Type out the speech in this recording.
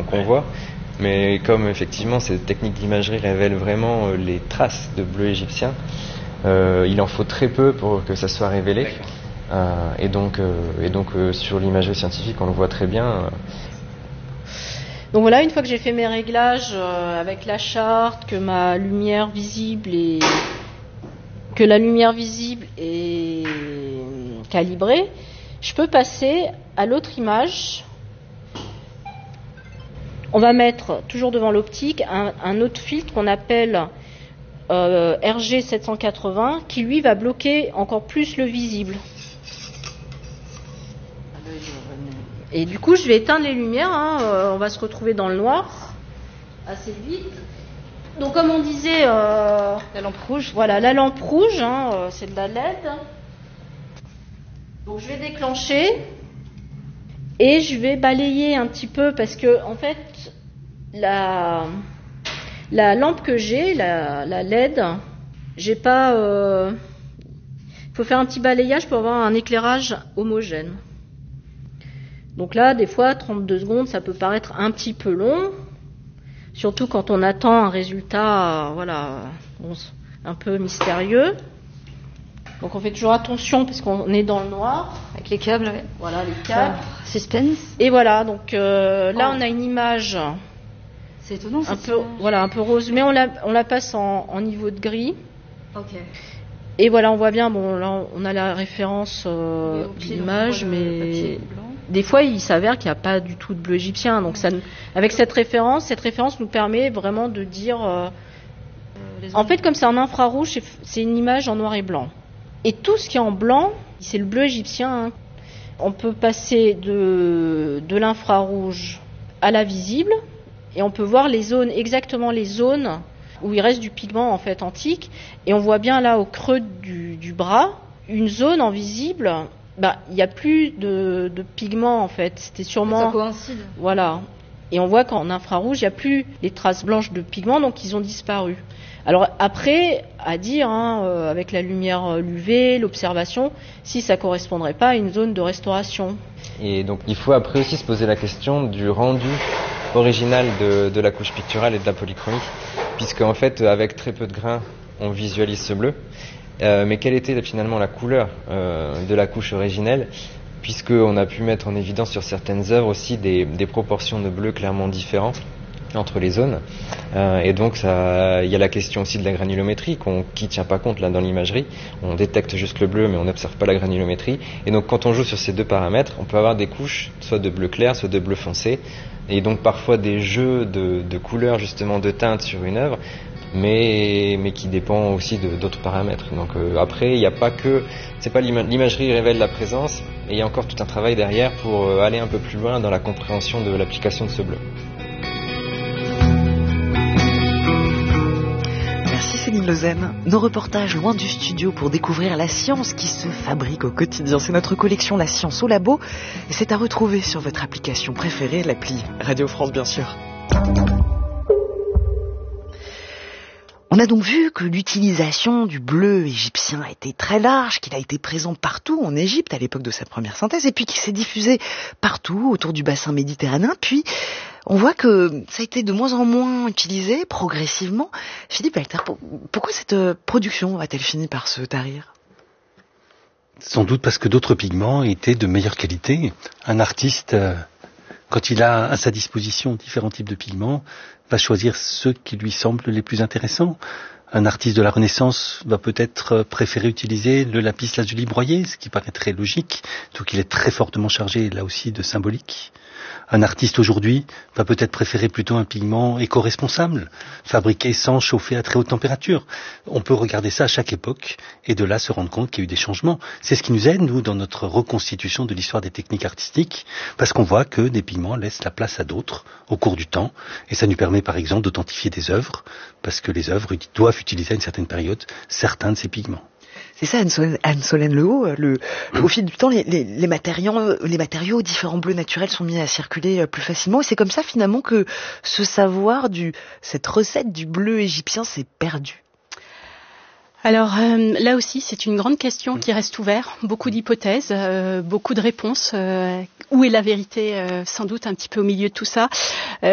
qu'on voit. Mais comme effectivement ces techniques d'imagerie révèlent vraiment les traces de bleu égyptien, il en faut très peu pour que ça soit révélé. Et donc sur l'imagerie scientifique, on le voit très bien. Donc voilà, une fois que j'ai fait mes réglages avec la charte, que la lumière visible est calibrée, je peux passer à l'autre image. On va mettre toujours devant l'optique un autre filtre qu'on appelle RG780 qui lui va bloquer encore plus le visible. Et du coup, je vais éteindre les lumières. On va se retrouver dans le noir assez vite. Donc, comme on disait, la lampe rouge. Voilà, la lampe rouge, c'est de la LED. Donc, je vais déclencher et je vais balayer un petit peu parce que, en fait, la lampe que j'ai, la LED, j'ai pas. Il faut faire un petit balayage pour avoir un éclairage homogène. Donc là, des fois, 32 secondes, ça peut paraître un petit peu long, surtout quand on attend un résultat, un peu mystérieux. Donc on fait toujours attention parce qu'on est dans le noir. Avec les câbles, ouais. Voilà, les câbles. Suspense. Et voilà, donc là, on a une image. C'est étonnant, un peu rose, mais on la passe en niveau de gris. Ok. Et voilà, on voit bien, là, on a la référence de l'image, mais des fois, il s'avère qu'il n'y a pas du tout de bleu égyptien. Donc, avec cette référence nous permet vraiment de dire... en fait, comme c'est en infrarouge, c'est une image en noir et blanc. Et tout ce qui est en blanc, c'est le bleu égyptien. On peut passer de l'infrarouge à la visible, et on peut voir exactement les zones où il reste du pigment en fait antique, et on voit bien là au creux du bras une zone en visible. Il n'y a plus de pigment en fait. C'était sûrement. Ça coïncide. Voilà. Et on voit qu'en infrarouge, il n'y a plus les traces blanches de pigment, donc ils ont disparu. Alors après, à dire, avec la lumière UV, l'observation, si ça correspondrait pas à une zone de restauration. Et donc il faut après aussi se poser la question du rendu original de la couche picturale et de la polychromie, puisque en fait, avec très peu de grains, on visualise ce bleu. Mais quelle était finalement la couleur de la couche originelle, puisqu'on a pu mettre en évidence sur certaines œuvres aussi des proportions de bleu clairement différentes entre les zones. Et donc il y a la question aussi de la granulométrie qui tient pas compte là dans l'imagerie. On détecte juste le bleu mais on n'observe pas la granulométrie. Et donc quand on joue sur ces deux paramètres, on peut avoir des couches soit de bleu clair, soit de bleu foncé. Et donc parfois des jeux de couleurs, justement de teintes sur une œuvre, mais qui dépend aussi d'autres paramètres. Donc après, il n'y a pas que... C'est pas l'imagerie révèle la présence, et il y a encore tout un travail derrière pour aller un peu plus loin dans la compréhension de l'application de ce bleu. Merci Céline Lezen. Nos reportages loin du studio pour découvrir la science qui se fabrique au quotidien. C'est notre collection La Science au Labo, et c'est à retrouver sur votre application préférée, l'appli Radio France bien sûr. On a donc vu que l'utilisation du bleu égyptien a été très large, qu'il a été présent partout en Égypte à l'époque de sa première synthèse, et puis qu'il s'est diffusé partout autour du bassin méditerranéen. Puis on voit que ça a été de moins en moins utilisé progressivement. Philippe Alter, pourquoi cette production a-t-elle fini par se tarir ? Sans doute parce que d'autres pigments étaient de meilleure qualité. Un artiste, quand il a à sa disposition différents types de pigments, va choisir ceux qui lui semblent les plus intéressants. Un artiste de la Renaissance va peut-être préférer utiliser le lapis lazuli broyé, ce qui paraîtrait logique, donc il est très fortement chargé là aussi de symbolique. Un artiste aujourd'hui va peut-être préférer plutôt un pigment éco-responsable, fabriqué sans chauffer à très haute température. On peut regarder ça à chaque époque et de là se rendre compte qu'il y a eu des changements. C'est ce qui nous aide, nous, dans notre reconstitution de l'histoire des techniques artistiques, parce qu'on voit que des pigments laissent la place à d'autres au cours du temps. Et ça nous permet par exemple d'authentifier des œuvres, parce que les œuvres doivent utiliser à une certaine période certains de ces pigments. C'est ça, Anne-Solène Lehaut. Au fil du temps, les matériaux différents bleus naturels sont mis à circuler plus facilement. Et c'est comme ça, finalement, que ce savoir cette recette du bleu égyptien s'est perdu. Alors là aussi, c'est une grande question qui reste ouverte. Beaucoup d'hypothèses, beaucoup de réponses. Où est la vérité ? Sans doute un petit peu au milieu de tout ça.